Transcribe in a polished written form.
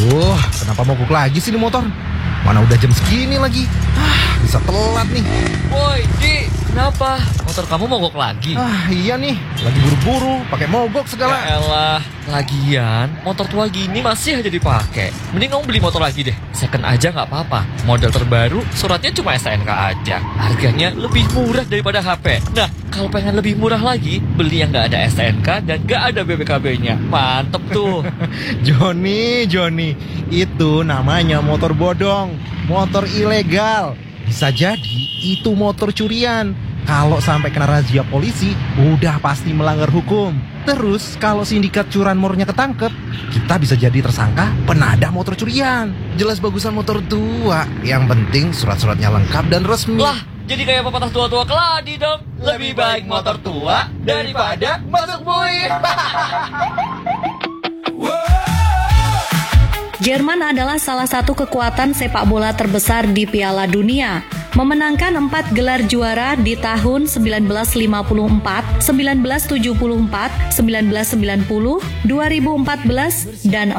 Kenapa mogok lagi sih ini motor? Mana udah jam segini lagi? Bisa telat nih. Woi, Di, kenapa? Motor kamu mogok lagi? Iya nih, lagi buru-buru, pakai mogok segala. Ya elah, lagian motor tua gini masih aja dipakai. Mending kamu beli motor lagi deh. Second aja nggak apa-apa. Model terbaru, suratnya cuma STNK aja. Harganya lebih murah daripada HP. Nah, kalau pengen lebih murah lagi, beli yang nggak ada STNK dan nggak ada BPKB-nya. Mantep tuh. Joni, itu namanya motor bodong, motor ilegal. Bisa jadi itu motor curian. Kalau sampai kena razia polisi, udah pasti melanggar hukum. Terus kalau sindikat curanmornya ketangkep, kita bisa jadi tersangka penadah motor curian. Jelas bagusan motor tua. Yang penting surat-suratnya lengkap dan resmi. Lah, jadi kayak pepatah tua-tua keladi dong. Lebih baik motor tua daripada masuk buih. Jerman adalah salah satu kekuatan sepak bola terbesar di Piala Dunia, memenangkan 4 gelar juara di tahun 1954, 1974, 1990, 2014, dan